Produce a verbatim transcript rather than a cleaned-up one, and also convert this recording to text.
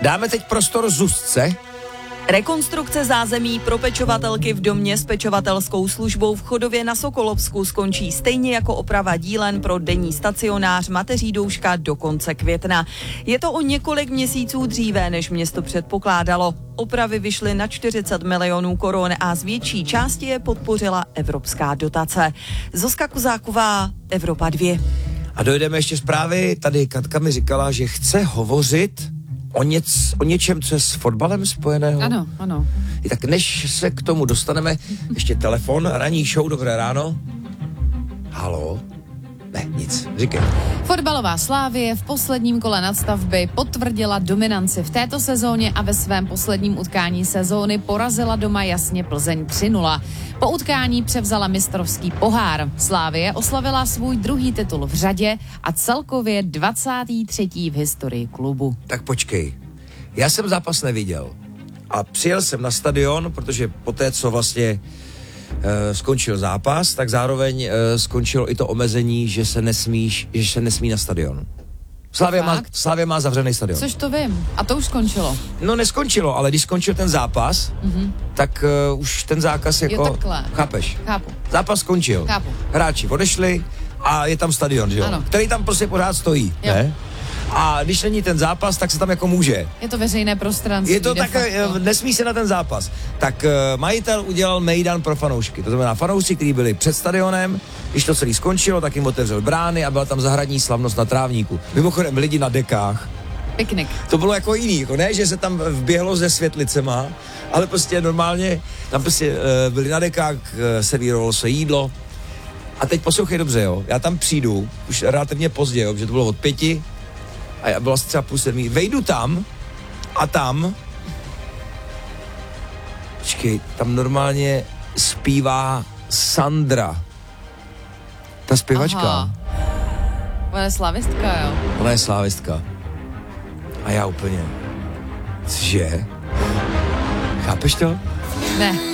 Dáme teď prostor Zuzce. Rekonstrukce zázemí pro pečovatelky v domě s pečovatelskou službou v Chodově na Sokolovsku skončí stejně jako oprava dílen pro denní stacionář Mateří douška do konce května. Je to o několik měsíců dříve, než město předpokládalo. Opravy vyšly na čtyřicet milionů korun a z větší části je podpořila evropská dotace. Zuzka Kozáková, Evropa dva. A dojdeme ještě zprávy. Tady Katka mi říkala, že chce hovořit o, něc, o něčem, co je s fotbalem spojeného. Ano, ano. I tak než se k tomu dostaneme, ještě telefon, ranní show, dobré ráno. Haló? Ne, nic, říkej. Fotbalová Slavie v posledním kole nadstavby potvrdila dominanci v této sezóně a ve svém posledním utkání sezóny porazila doma jasně Plzeň tři nula. Po utkání převzala mistrovský pohár. Slavie oslavila svůj druhý titul v řadě a celkově dvacátý třetí v historii klubu. Tak počkej, já jsem zápas neviděl a přijel jsem na stadion, protože poté, co vlastně Uh, skončil zápas, tak zároveň uh, skončilo i to omezení, že se nesmíš, že se nesmí na stadion. Slavia má, Slavia má zavřený stadion. Což to vím. A to už skončilo. No neskončilo, ale když skončil ten zápas, mm-hmm. tak uh, už ten zákaz jako... Jo, takhle. Chápeš? Chápu. Zápas skončil. Chápu. Hráči odešli a je tam stadion, že jo? Ano. Který tam prostě pořád stojí, jo. Ne? A když není ten zápas, tak se tam jako může. Je to veřejné prostranství. Je to tak, nesmí se na ten zápas. Tak uh, majitel udělal mejdan pro fanoušky. To znamená fanoušci, kteří byli před stadionem, když to celé skončilo, tak jim otevřel brány a byla tam zahradní slavnost na trávníku. Mimochodem lidi na dekách. Piknik. To bylo jako jiný, jako ne, že se tam vběhlo se světlicema, ale prostě normálně tam prostě uh, byli na dekách, uh, servírovalo se jídlo. A teď poslouchej dobře, jo. Já tam přijdu, už relativně pozdě, jo, protože to bylo od pěti, a já byla třeba půl sedmí, vejdu tam a tam, počkej, tam normálně zpívá Sandra, ta zpěvačka. Aha. Ona je slavistka, jo? Ona je slávistka. A já úplně, cože? Chápeš to? Ne.